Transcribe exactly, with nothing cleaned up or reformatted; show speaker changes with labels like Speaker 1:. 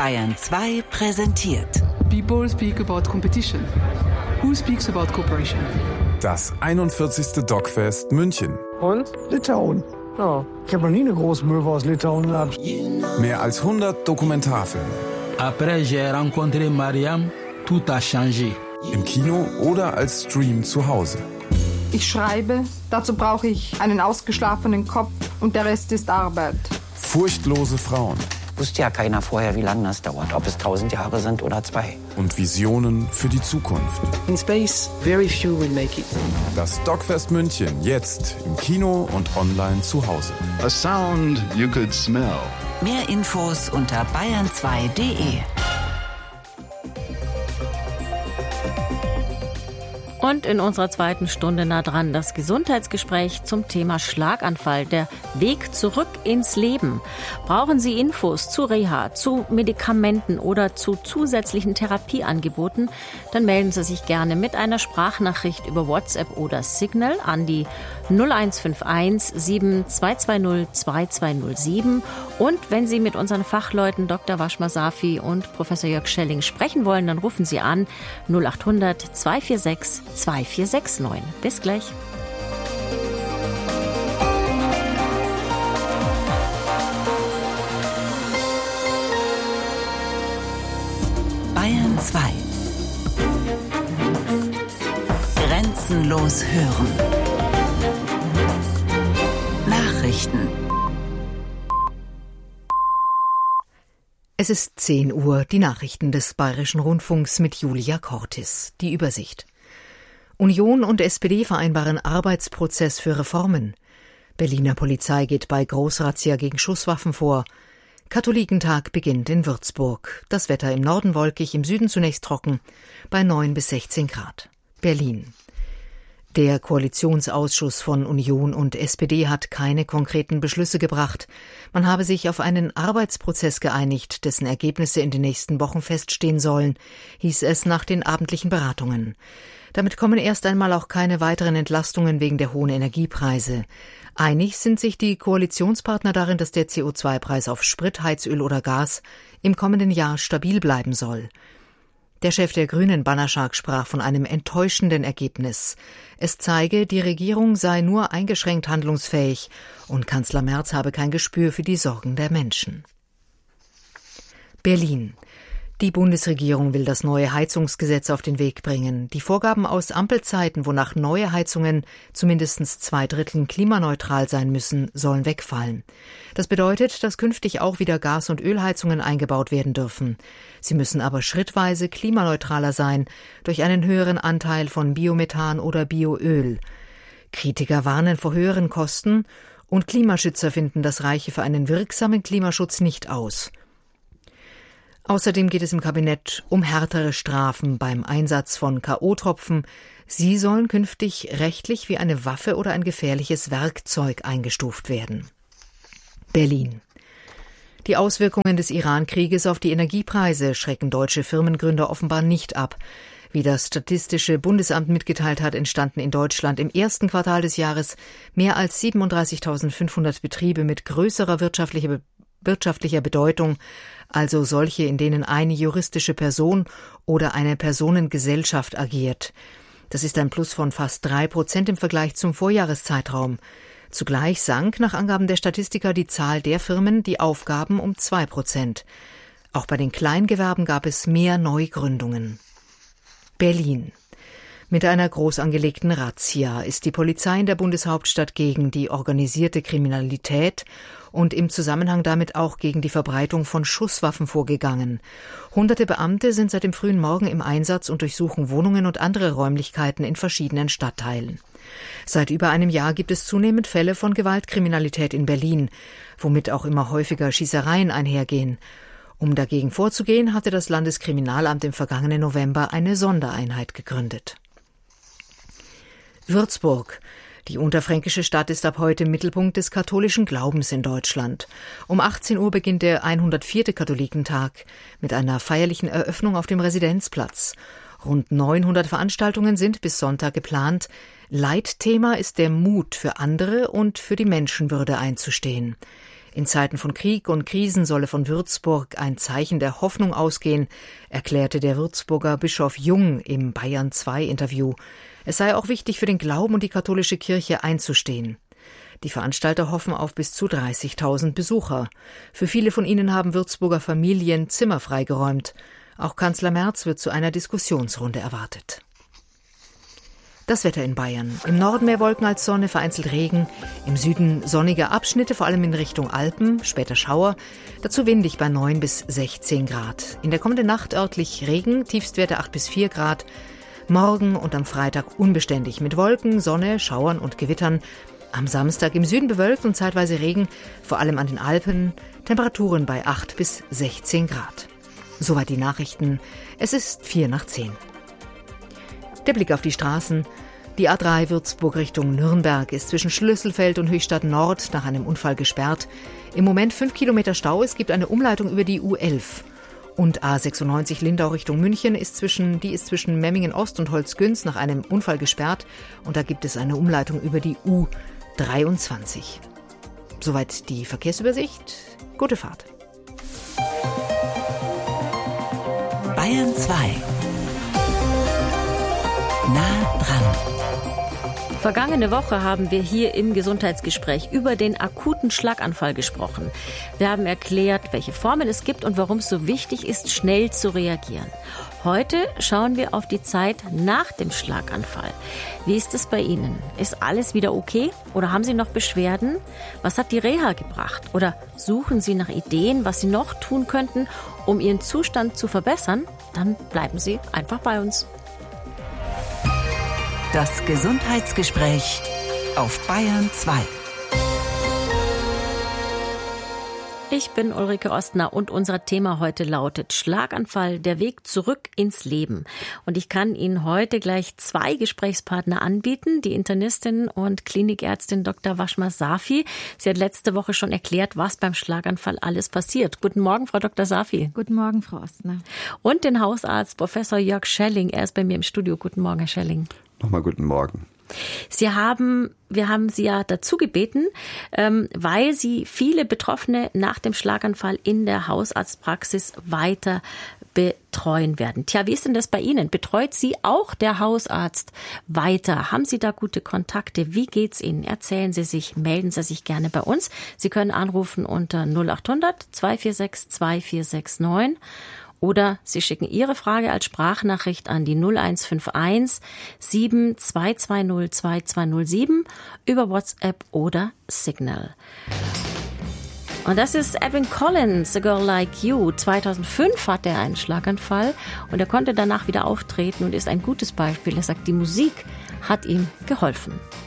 Speaker 1: Bayern zwei präsentiert.
Speaker 2: People speak about competition. Who speaks about cooperation?
Speaker 3: Das einundvierzigste DocFest München.
Speaker 4: Und? Litauen. Ja, ich habe noch nie eine Großmöwe aus Litauen gehabt.
Speaker 3: Mehr als hundert Dokumentarfilme.
Speaker 5: Après j'ai rencontré Mariam, tout a changé.
Speaker 3: Im Kino oder als Stream zu Hause.
Speaker 6: Ich schreibe, dazu brauche ich einen ausgeschlafenen Kopf und der Rest ist Arbeit.
Speaker 3: Furchtlose Frauen.
Speaker 7: Wusste ja keiner vorher, wie lange das dauert, ob es tausend Jahre sind oder zwei.
Speaker 3: Und Visionen für die Zukunft.
Speaker 8: In space, very few will make it.
Speaker 3: Das DocFest München, jetzt im Kino und online zu Hause.
Speaker 9: A sound you could smell.
Speaker 1: Mehr Infos unter bayern zwei punkt de.
Speaker 10: Und in unserer zweiten Stunde nah dran das Gesundheitsgespräch zum Thema Schlaganfall, der Weg zurück ins Leben. Brauchen Sie Infos zu Reha, zu Medikamenten oder zu zusätzlichen Therapieangeboten? Dann melden Sie sich gerne mit einer Sprachnachricht über WhatsApp oder Signal an die null eins fünf eins sieben zwei zwei null zwei zwei null sieben. Und wenn Sie mit unseren Fachleuten Doktor Washma Safi und Professor Jörg Schelling sprechen wollen, dann rufen Sie an null acht hundert zwei vier sechs zwei vier sechs neun. Bis gleich.
Speaker 1: Bayern zwei. Grenzenlos hören. Nachrichten.
Speaker 11: Es ist zehn Uhr, die Nachrichten des Bayerischen Rundfunks mit Julia Cortis. Die Übersicht. Union und S P D vereinbaren Arbeitsprozess für Reformen. Berliner Polizei geht bei Großrazzia gegen Schusswaffen vor. Katholikentag beginnt in Würzburg. Das Wetter im Norden wolkig, im Süden zunächst trocken, bei neun bis sechzehn Grad. Berlin. Der Koalitionsausschuss von Union und S P D hat keine konkreten Beschlüsse gebracht. Man habe sich auf einen Arbeitsprozess geeinigt, dessen Ergebnisse in den nächsten Wochen feststehen sollen, hieß es nach den abendlichen Beratungen. Damit kommen erst einmal auch keine weiteren Entlastungen wegen der hohen Energiepreise. Einig sind sich die Koalitionspartner darin, dass der C O zwei Preis auf Sprit, Heizöl oder Gas im kommenden Jahr stabil bleiben soll. Der Chef der Grünen, Banaschak, sprach von einem enttäuschenden Ergebnis. Es zeige, die Regierung sei nur eingeschränkt handlungsfähig und Kanzler Merz habe kein Gespür für die Sorgen der Menschen. Berlin. Die Bundesregierung will das neue Heizungsgesetz auf den Weg bringen. Die Vorgaben aus Ampelzeiten, wonach neue Heizungen zumindest zwei Drittel klimaneutral sein müssen, sollen wegfallen. Das bedeutet, dass künftig auch wieder Gas- und Ölheizungen eingebaut werden dürfen. Sie müssen aber schrittweise klimaneutraler sein, durch einen höheren Anteil von Biomethan oder Bioöl. Kritiker warnen vor höheren Kosten und Klimaschützer finden, das reiche für einen wirksamen Klimaschutz nicht aus. Außerdem geht es im Kabinett um härtere Strafen beim Einsatz von K O-Tropfen. Sie sollen künftig rechtlich wie eine Waffe oder ein gefährliches Werkzeug eingestuft werden. Berlin. Die Auswirkungen des Iran-Krieges auf die Energiepreise schrecken deutsche Firmengründer offenbar nicht ab. Wie das Statistische Bundesamt mitgeteilt hat, entstanden in Deutschland im ersten Quartal des Jahres mehr als siebenunddreißigtausendfünfhundert Betriebe mit größerer wirtschaftlicher Be- wirtschaftlicher Bedeutung, also solche, in denen eine juristische Person oder eine Personengesellschaft agiert. Das ist ein Plus von fast drei Prozent im Vergleich zum Vorjahreszeitraum. Zugleich sank nach Angaben der Statistiker die Zahl der Firmen, die aufgaben, um zwei Prozent. Auch bei den Kleingewerben gab es mehr Neugründungen. Berlin. Mit einer groß angelegten Razzia ist die Polizei in der Bundeshauptstadt gegen die organisierte Kriminalität und im Zusammenhang damit auch gegen die Verbreitung von Schusswaffen vorgegangen. Hunderte Beamte sind seit dem frühen Morgen im Einsatz und durchsuchen Wohnungen und andere Räumlichkeiten in verschiedenen Stadtteilen. Seit über einem Jahr gibt es zunehmend Fälle von Gewaltkriminalität in Berlin, womit auch immer häufiger Schießereien einhergehen. Um dagegen vorzugehen, hatte das Landeskriminalamt im vergangenen November eine Sondereinheit gegründet. Würzburg. Die unterfränkische Stadt ist ab heute Mittelpunkt des katholischen Glaubens in Deutschland. Um achtzehn Uhr beginnt der hundertvierte Katholikentag mit einer feierlichen Eröffnung auf dem Residenzplatz. Rund neunhundert Veranstaltungen sind bis Sonntag geplant. Leitthema ist der Mut, für andere und für die Menschenwürde einzustehen. In Zeiten von Krieg und Krisen solle von Würzburg ein Zeichen der Hoffnung ausgehen, erklärte der Würzburger Bischof Jung im Bayern zwei Interview. Es sei auch wichtig, für den Glauben und die katholische Kirche einzustehen. Die Veranstalter hoffen auf bis zu dreißigtausend Besucher. Für viele von ihnen haben Würzburger Familien Zimmer freigeräumt. Auch Kanzler Merz wird zu einer Diskussionsrunde erwartet. Das Wetter in Bayern. Im Norden mehr Wolken als Sonne, vereinzelt Regen. Im Süden sonnige Abschnitte, vor allem in Richtung Alpen, später Schauer. Dazu windig bei neun bis sechzehn Grad. In der kommenden Nacht örtlich Regen, Tiefstwerte acht bis vier Grad. Morgen und am Freitag unbeständig mit Wolken, Sonne, Schauern und Gewittern. Am Samstag im Süden bewölkt und zeitweise Regen, vor allem an den Alpen. Temperaturen bei acht bis sechzehn Grad. Soweit die Nachrichten. Es ist vier nach zehn. Der Blick auf die Straßen. Die A drei Würzburg Richtung Nürnberg ist zwischen Schlüsselfeld und Höchstadt Nord nach einem Unfall gesperrt. Im Moment fünf Kilometer Stau. Es gibt eine Umleitung über die U elf. Und A sechsundneunzig Lindau Richtung München ist zwischen, die ist zwischen Memmingen Ost und Holzgünz nach einem Unfall gesperrt. Und da gibt es eine Umleitung über die U dreiundzwanzig. Soweit die Verkehrsübersicht. Gute Fahrt.
Speaker 1: Bayern zwei. Nah dran.
Speaker 10: Vergangene Woche haben wir hier im Gesundheitsgespräch über den akuten Schlaganfall gesprochen. Wir haben erklärt, welche Formen es gibt und warum es so wichtig ist, schnell zu reagieren. Heute schauen wir auf die Zeit nach dem Schlaganfall. Wie ist es bei Ihnen? Ist alles wieder okay? Oder haben Sie noch Beschwerden? Was hat die Reha gebracht? Oder suchen Sie nach Ideen, was Sie noch tun könnten, um Ihren Zustand zu verbessern? Dann bleiben Sie einfach bei uns.
Speaker 1: Das Gesundheitsgespräch auf Bayern zwei.
Speaker 10: Ich bin Ulrike Ostner und unser Thema heute lautet Schlaganfall, der Weg zurück ins Leben. Und ich kann Ihnen heute gleich zwei Gesprächspartner anbieten, die Internistin und Klinikärztin Doktor Washma Safi. Sie hat letzte Woche schon erklärt, was beim Schlaganfall alles passiert. Guten Morgen, Frau Doktor Safi.
Speaker 12: Guten Morgen, Frau Ostner.
Speaker 10: Und den Hausarzt Professor Jörg Schelling. Er ist bei mir im Studio. Guten Morgen, Herr Schelling.
Speaker 13: Nochmal guten Morgen.
Speaker 10: Sie haben, wir haben Sie ja dazu gebeten, ähm, weil Sie viele Betroffene nach dem Schlaganfall in der Hausarztpraxis weiter betreuen werden. Tja, wie ist denn das bei Ihnen? Betreut Sie auch der Hausarzt weiter? Haben Sie da gute Kontakte? Wie geht's Ihnen? Erzählen Sie sich, melden Sie sich gerne bei uns. Sie können anrufen unter null acht hundert zwei vier sechs zwei vier sechs neun. Oder Sie schicken Ihre Frage als Sprachnachricht an die null eins fünf eins sieben zwei zwei null zwei zwei null sieben über WhatsApp oder Signal. Und das ist Edwyn Collins, A Girl Like You. zweitausendfünf hatte er einen Schlaganfall und er konnte danach wieder auftreten und ist ein gutes Beispiel. Er sagt, die Musik hat ihm geholfen.